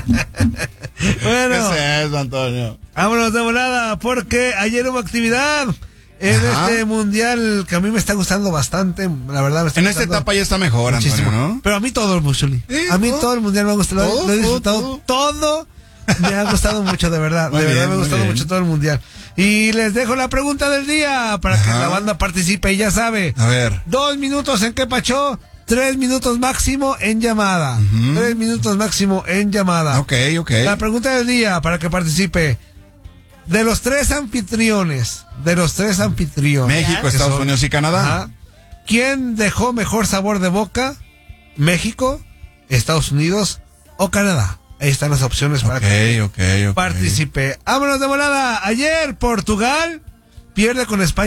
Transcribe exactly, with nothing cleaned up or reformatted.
Bueno. ¿Qué es eso, Antonio? Vámonos de volada, porque ayer hubo actividad en Ajá. este mundial que a mí me está gustando bastante. La verdad, me está en esta etapa ya está mejor, muchísimo. Antonio, ¿no? Pero a mí todo, Muchuli. ¿Sí? A mí todo? todo el mundial me ha gustado. ¿Todo? Lo he disfrutado todo. todo. Me ha gustado mucho, de verdad. Muy de bien, verdad me ha gustado mucho todo el mundial. Y les dejo la pregunta del día para Ajá. que la banda participe y ya sabe. A ver. Dos minutos en qué pachó. Tres minutos máximo en llamada. Uh-huh. Tres minutos máximo en llamada. Ok, ok. La pregunta del día para que participe. De los tres anfitriones, de los tres anfitriones. México, Estados son, Unidos y Canadá. Ajá, ¿quién dejó mejor sabor de boca? ¿México, Estados Unidos o Canadá? Ahí están las opciones para okay, que okay, okay. participe. Vámonos de volada. Ayer Portugal pierde con España.